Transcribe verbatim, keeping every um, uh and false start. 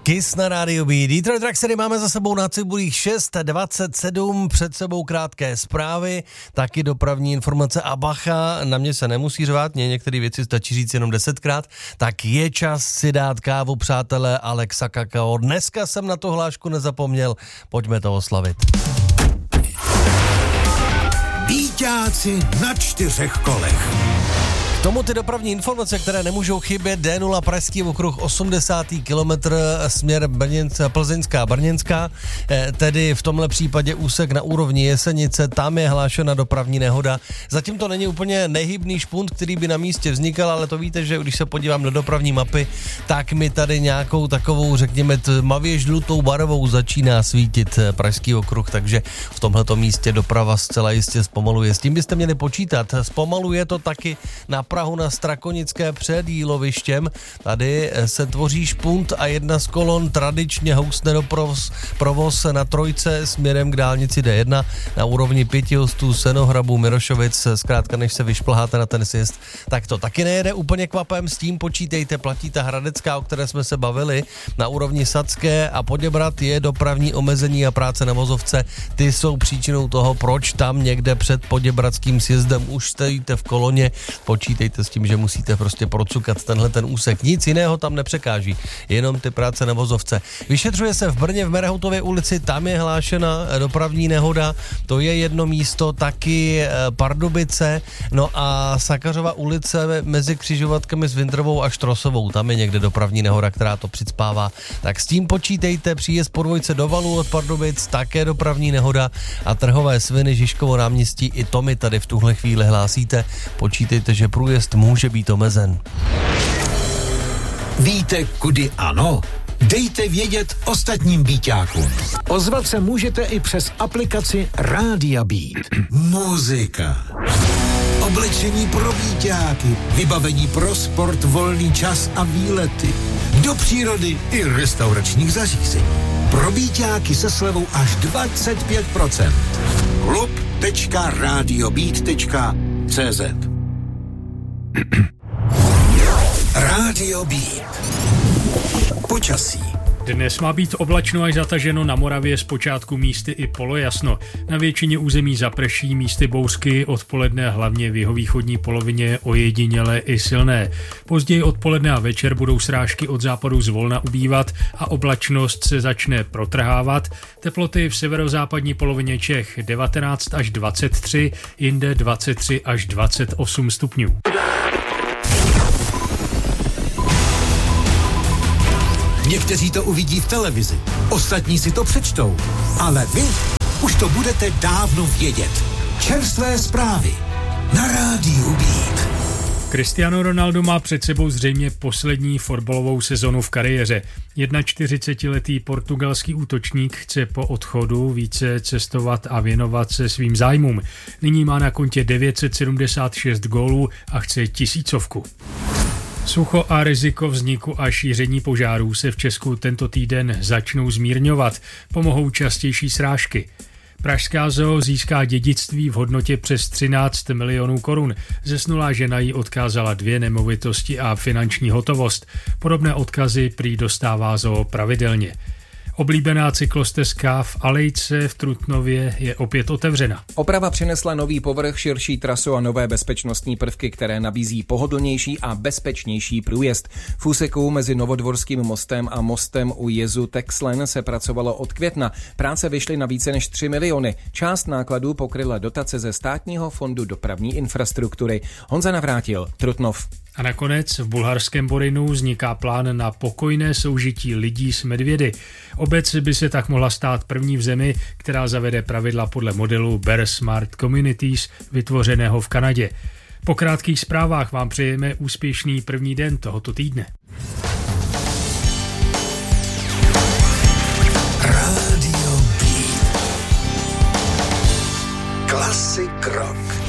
Kiss na rádiu B. Detroit Traxery máme za sebou na cibulích šest dvacet sedm, před sebou krátké zprávy, taky dopravní informace a bacha, na mě se nemusí řvát, mě některé věci stačí říct jenom desetkrát, tak je čas si dát kávu, přátelé, Alexa Kakao. Dneska jsem na to hlášku nezapomněl, pojďme to oslavit. Bíťáci na čtyřech kolech. K tomu ty dopravní informace, které nemůžou chybět, D nula Pražský okruh osmdesátý kilometr směr Brněnce, Plzeňská Brněnská, tedy v tomhle případě úsek na úrovni Jesenice, tam je hlášena dopravní nehoda. Zatím to není úplně nehybný špunt, který by na místě vznikal, ale to víte, že když se podívám do dopravní mapy, tak mi tady nějakou takovou, řekněme, tmavě žlutou barvou začíná svítit Pražský okruh, takže v tomhleto místě doprava zcela jistě zpomaluje. S tím byste měli počítat. Zpomaluje to taky na Prahu na Strakonické před Jílovištěm. Tady se tvoří špunt a jedna z kolon tradičně housne do provoz, provoz na trojce směrem k dálnici D jedna na úrovni Pětihostů, Senohrabu, Mirošovic. Zkrátka, než se vyšplháte na ten sjezd, tak to taky nejede úplně kvapem, s tím počítejte, platí ta Hradecká, o které jsme se bavili, na úrovni Sadské a Poděbrad je dopravní omezení a práce na vozovce. Ty jsou příčinou toho, proč tam někde před Poděbradským sjezdem už stojíte v koloně. Počítejte s tím, že musíte prostě procukat tenhle ten úsek. Nic jiného tam nepřekáží, jenom ty práce na vozovce. Vyšetřuje se v Brně v Merehoutově ulici, tam je hlášena dopravní nehoda, to je jedno místo, taky Pardubice, no a Sakařova ulice mezi křižovatkami s Vindrovou a Štrosovou, tam je někde dopravní nehoda, která to přicpává. Tak s tím počítejte, příjezd po dvojce do Valu od Pardubic, také dopravní nehoda a Trhové Sviny, Žižkovo náměstí, i to mi tady v tuhle chvíli hlásíte. Počítejte, že průjezd může být omezen. Víte, kudy ano? Dejte vědět ostatním bíťákům. Ozvat se můžete i přes aplikaci Rádia Beat. Muzika, oblečení pro bíťáky, vybavení pro sport, volný čas a výlety, do přírody i restauračních zařízení. Pro bíťáky se slevou až dvacet pět procent. klub tečka radiobeat tečka cé zet Rádio Beat. Počasí. Dnes má být oblačno až zataženo, na Moravě zpočátku místy i polojasno. Na většině území zaprší, místy bouřky, odpoledne hlavně v jihovýchodní polovině ojedinělé i silné. Později odpoledne a večer budou srážky od západu zvolna ubývat a oblačnost se začne protrhávat. Teploty v severozápadní polovině Čech devatenáct až dvacet tři, jinde dvacet tři až dvacet osm stupňů. Někteří to uvidí v televizi, ostatní si to přečtou, ale vy už to budete dávno vědět. Čerstvé zprávy na Rádiu Beat. Cristiano Ronaldo má před sebou zřejmě poslední fotbalovou sezonu v kariéře. čtyřicetijednoletý portugalský útočník chce po odchodu více cestovat a věnovat se svým zájmům. Nyní má na kontě devět set sedmdesát šest gólů a chce tisícovku. Sucho a riziko vzniku a šíření požárů se v Česku tento týden začnou zmírňovat. Pomohou častější srážky. Pražská zoo získá dědictví v hodnotě přes třináct milionů korun. Zesnulá žena jí odkázala dvě nemovitosti a finanční hotovost. Podobné odkazy prý dostává zoo pravidelně. Oblíbená cyklostezka v Alejce v Trutnově je opět otevřena. Oprava přinesla nový povrch, širší trasu a nové bezpečnostní prvky, které nabízí pohodlnější a bezpečnější průjezd. V úseku mezi Novodvorským mostem a mostem u jezu Texlen se pracovalo od května. Práce vyšly na více než tři miliony. Část nákladů pokryla dotace ze Státního fondu dopravní infrastruktury. Honza Navrátil, Trutnov. A nakonec v bulharském Borinu vzniká plán na pokojné soužití lidí s medvědy. Obec by se tak mohla stát první v zemi, která zavede pravidla podle modelu Bear Smart Communities, vytvořeného v Kanadě. Po krátkých zprávách vám přejeme úspěšný první den tohoto týdne. Rádio Beat. Classic rock.